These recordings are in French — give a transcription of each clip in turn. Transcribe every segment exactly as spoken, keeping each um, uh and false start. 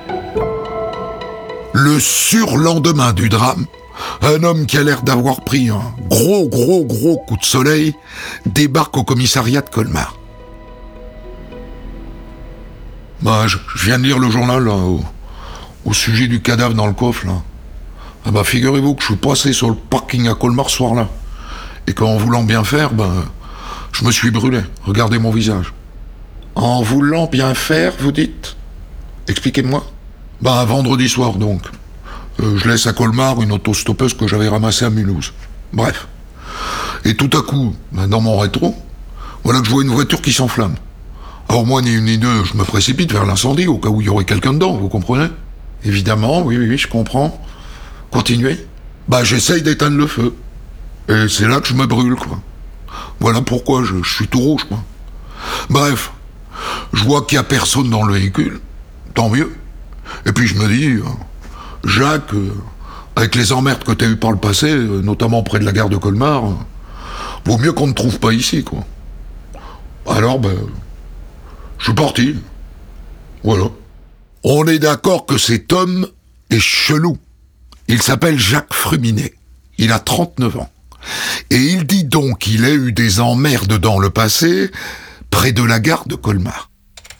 Le surlendemain du drame, un homme qui a l'air d'avoir pris un gros, gros, gros coup de soleil débarque au commissariat de Colmar. Bah, je, je viens de lire le journal, là, au, au sujet du cadavre dans le coffre, là. Ah bah, figurez-vous que je suis passé sur le parking à Colmar ce soir-là. Et qu'en voulant bien faire, bah, je me suis brûlé. Regardez mon visage. En voulant bien faire, vous dites ? Expliquez-moi. Bah, vendredi soir, donc. Euh, je laisse à Colmar une autostoppeuse que j'avais ramassée à Mulhouse. Bref. Et tout à coup, bah, dans mon rétro, voilà que je vois une voiture qui s'enflamme. Alors moi, ni une ni deux, je me précipite vers l'incendie, au cas où il y aurait quelqu'un dedans, vous comprenez ? Évidemment, oui, oui, oui, je comprends. Continuez. Bah, j'essaye d'éteindre le feu. Et c'est là que je me brûle, quoi. Voilà pourquoi je, je suis tout rouge, quoi. Bref, je vois qu'il n'y a personne dans le véhicule. Tant mieux. Et puis je me dis, euh, Jacques, euh, avec les emmerdes que t'as eues par le passé, euh, notamment près de la gare de Colmar, euh, vaut mieux qu'on ne trouve pas ici, quoi. Alors, ben, je suis parti. Voilà. On est d'accord que cet homme est chelou. Il s'appelle Jacques Fruminet. Il a trente-neuf ans. Et il dit donc qu'il a eu des emmerdes dans le passé, près de la gare de Colmar.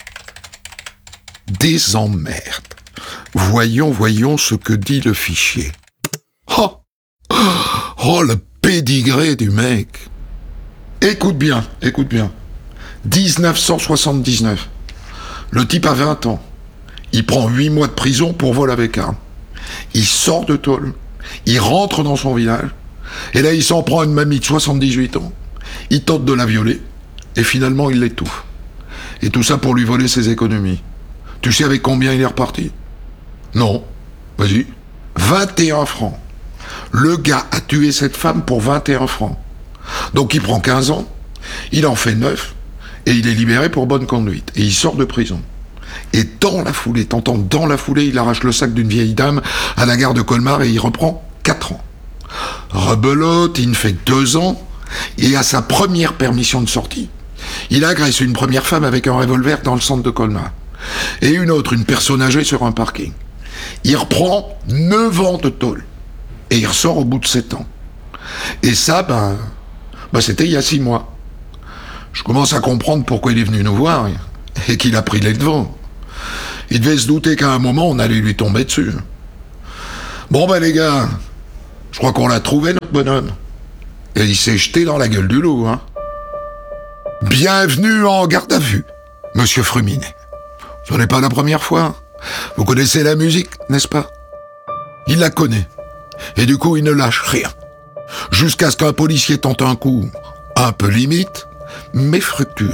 Des emmerdes. Voyons, voyons ce que dit le fichier. Oh, oh le pédigré du mec. Écoute bien, écoute bien. dix-neuf cent soixante-dix-neuf. Le type a vingt ans. Il prend huit mois de prison pour vol avec arme. Il sort de tôle. Il rentre dans son village. Et là, il s'en prend à une mamie de soixante-dix-huit ans. Il tente de la violer. Et finalement, il l'étouffe. Et tout ça pour lui voler ses économies. Tu sais avec combien il est reparti ? Non. Vas-y. vingt et un francs. Le gars a tué cette femme pour vingt et un francs. Donc il prend quinze ans. Il en fait neuf. Et il est libéré pour bonne conduite. Et il sort de prison. Et dans la foulée, t'entends, dans la foulée, il arrache le sac d'une vieille dame à la gare de Colmar et il reprend quatre ans. Rebelote, il ne fait que deux ans. Et à sa première permission de sortie, il agresse une première femme avec un revolver dans le centre de Colmar. Et une autre, une personne âgée sur un parking. Il reprend neuf ans de tôle. Et il ressort au bout de sept ans. Et ça, ben, ben c'était il y a six mois. Je commence à comprendre pourquoi il est venu nous voir et qu'il a pris les devants. Il devait se douter qu'à un moment, on allait lui tomber dessus. Bon ben les gars, je crois qu'on l'a trouvé, notre bonhomme. Et il s'est jeté dans la gueule du loup, hein. Bienvenue en garde à vue, monsieur Fruminet. Ce n'est pas la première fois. Vous connaissez la musique, n'est-ce pas ? Il la connaît. Et du coup, il ne lâche rien. Jusqu'à ce qu'un policier tente un coup un peu limite, mais fructueux.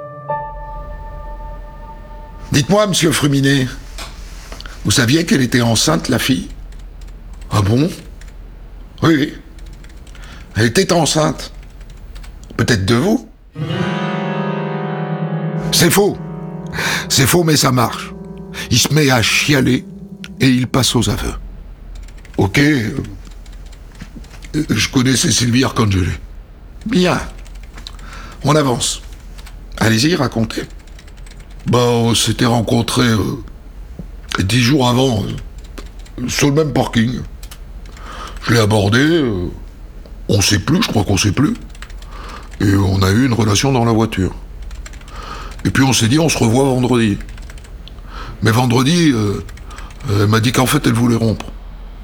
Dites-moi, monsieur Fruminet, vous saviez qu'elle était enceinte, la fille ? Ah bon ? Oui, oui. Elle était enceinte. Peut-être de vous ? C'est faux. C'est faux, mais ça marche. Il se met à chialer et il passe aux aveux. Ok, euh, je connaissais Sylvie Arcangeli. Bien. On avance. Allez-y, racontez. Bah, on s'était rencontrés euh, dix jours avant, euh, sur le même parking. Je l'ai abordé, euh, on sait plus, je crois qu'on sait plus. Et on a eu une relation dans la voiture. Et puis on s'est dit, on se revoit vendredi. Mais vendredi, euh, elle m'a dit qu'en fait, elle voulait rompre. D'accord ?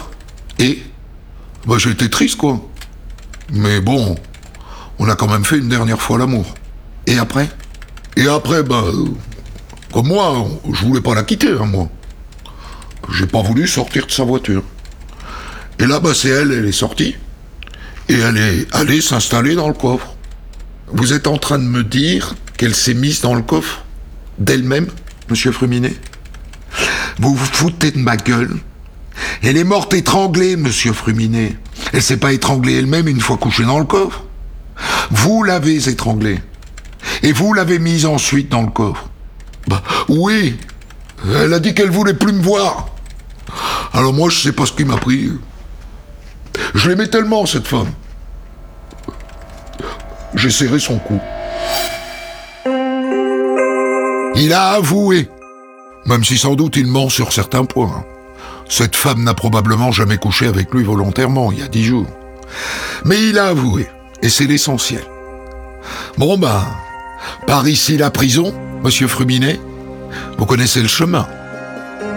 Et bah, j'ai été triste, quoi. Mais bon, on a quand même fait une dernière fois l'amour. Et après ? Et après, bah, euh, comme moi, je voulais pas la quitter, hein, moi. J'ai pas voulu sortir de sa voiture. Et là, bah, c'est elle, elle est sortie. Et elle est allée s'installer dans le coffre. Vous êtes en train de me dire qu'elle s'est mise dans le coffre d'elle-même, monsieur Fruminet ? Vous vous foutez de ma gueule ? Elle est morte étranglée, monsieur Fruminet. Elle s'est pas étranglée elle-même une fois couchée dans le coffre. Vous l'avez étranglée. Et vous l'avez mise ensuite dans le coffre. Bah, oui. Elle a dit qu'elle voulait plus me voir. Alors moi, je sais pas ce qui m'a pris. Je l'aimais tellement, cette femme. J'ai serré son cou. Il a avoué. Même si sans doute il ment sur certains points. Cette femme n'a probablement jamais couché avec lui volontairement, il y a dix jours. Mais il a avoué, et c'est l'essentiel. Bon ben, par ici la prison, monsieur Fruminet. Vous connaissez le chemin.